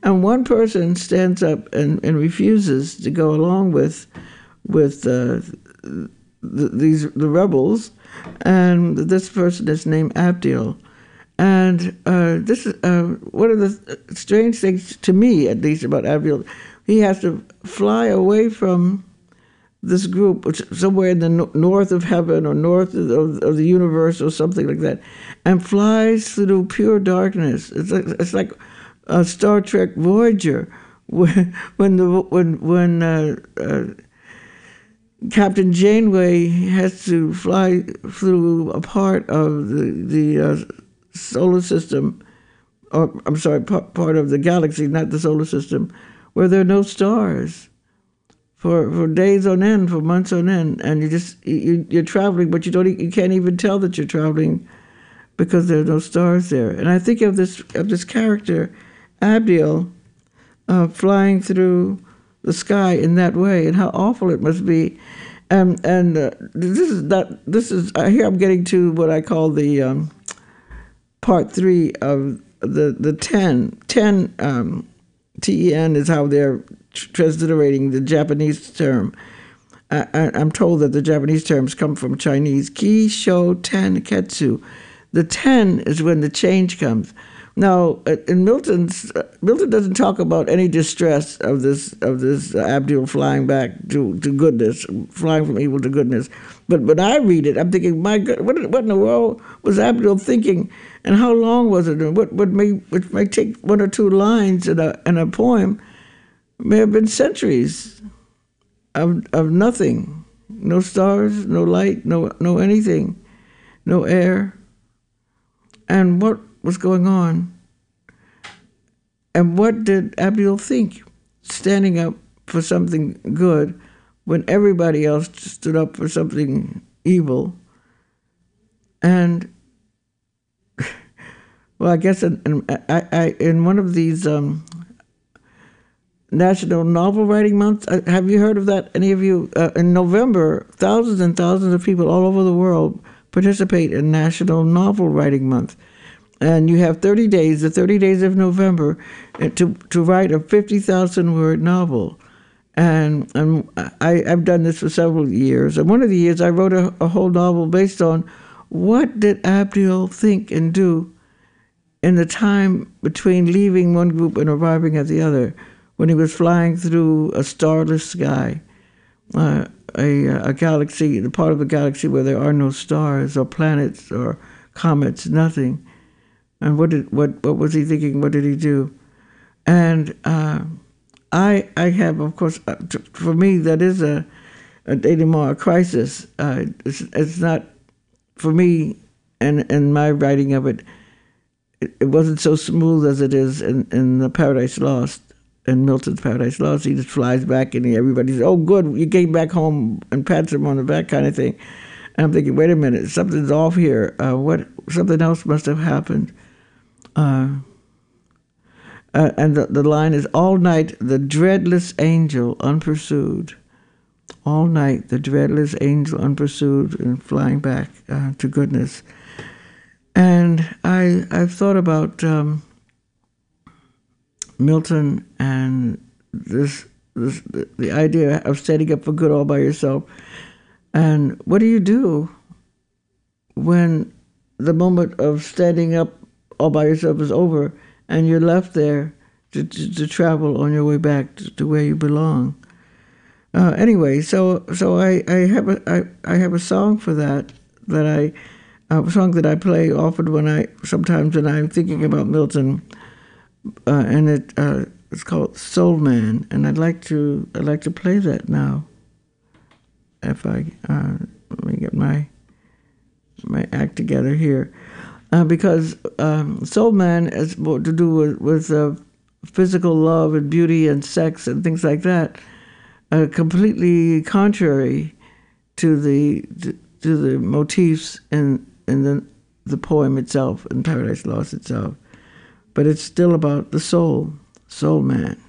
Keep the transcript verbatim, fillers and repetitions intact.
and one person stands up and, and refuses to go along with with uh, the, these the rebels, and this person is named Abdiel. And uh, this is uh, one of the strange things to me, at least, about Abdiel. He has to fly away from this group, which somewhere in the no- north of heaven or north of, of the universe or something like that, and flies through pure darkness. It's like, it's like uh, Star Trek Voyager, when when the when when uh, uh, Captain Janeway has to fly through a part of the the uh, solar system, or I'm sorry, p- part of the galaxy, not the solar system, where there are no stars for for days on end, for months on end, and you just you, you're traveling, but you don't you can't even tell that you're traveling because there are no stars there. And I think of this of this character, Abdiel, uh, flying through the sky in that way, and how awful it must be. Um, and uh, this is that. This is uh, here. I'm getting to what I call the um, part three of the the ten. Ten um, T E N is how they're tr- transliterating the Japanese term. I, I, I'm told that the Japanese terms come from Chinese. Ki, sho, ten, ketsu. The ten is when the change comes. Now, in Milton's, uh, Milton doesn't talk about any distress of this of this uh, Abdiel flying back to, to goodness, flying from evil to goodness. But when I read it, I'm thinking, my God, what, what in the world was Abdiel thinking, and how long was it? And what what may which may take one or two lines in a in a poem may have been centuries of of nothing, no stars, no light, no no anything, no air. And what was going on? And what did Abdiel think, standing up for something good when everybody else stood up for something evil? And, well, I guess in, in, I, I, in one of these um, National Novel Writing Months, have you heard of that? Any of you? Uh, in November, thousands and thousands of people all over the world participate in National Novel Writing Month. And you have thirty days, the thirty days of November, to to write a fifty thousand word novel. And, and I, I've done this for several years. And one of the years I wrote a, a whole novel based on what did Abdiel think and do in the time between leaving one group and arriving at the other, when he was flying through a starless sky, uh, a, a galaxy, the part of the galaxy where there are no stars or planets or comets, nothing. And what did what what was he thinking? What did he do? And uh, I I have, of course, uh, t- for me that is a a denouement, a crisis. Uh, it's, it's not for me, and and my writing of it, it. It wasn't so smooth as it is in in the Paradise Lost, in Milton's Paradise Lost. He just flies back, and everybody says, "Oh, good, you came back home," and pats him on the back, kind of thing. And I'm thinking, wait a minute, something's off here. Uh, what something else must have happened. Uh, uh, and the, the line is, all night the dreadless angel unpursued. All night the dreadless angel unpursued and flying back uh, to goodness. And I, I've thought about um, Milton and this, this the, the idea of standing up for good all by yourself. And what do you do when the moment of standing up all by yourself is over, and you're left there to, to, to travel on your way back to, to where you belong? Uh, anyway, so so I, I have a I, I have a song for that that I a song that I play often when I sometimes when I'm thinking about Milton, uh, and it uh, it's called Soul Man, and I'd like to I'd like to play that now. If I uh, let me get my my act together here. Uh, because um, Soul Man has more to do with, with uh, physical love and beauty and sex and things like that, uh, completely contrary to the to, to the motifs in in the the poem itself, in Paradise Lost itself. But it's still about the soul, Soul Man.